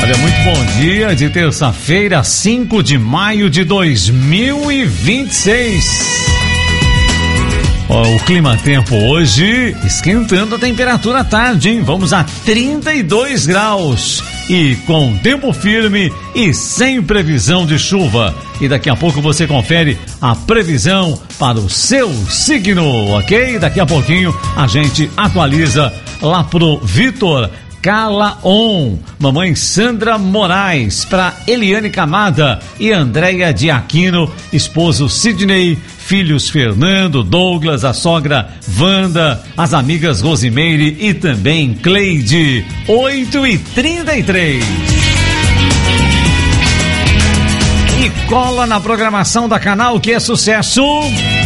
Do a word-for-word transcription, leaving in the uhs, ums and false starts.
Olha, muito bom dia de terça-feira, cinco de maio de dois mil e vinte e seis. Ó, o clima-tempo hoje esquentando a temperatura à tarde, hein? Vamos a trinta e dois graus e com tempo firme e sem previsão de chuva. E daqui a pouco você confere a previsão para o seu signo, ok? Daqui a pouquinho a gente atualiza lá pro Vitor Calaon, mamãe Sandra Moraes, para Eliane Camada e Andréia de Aquino, esposo Sidney, filhos Fernando, Douglas, a sogra Wanda, as amigas Rosimeire e também Cleide. Oito e trinta e três. E cola na programação da Canal, que é sucesso.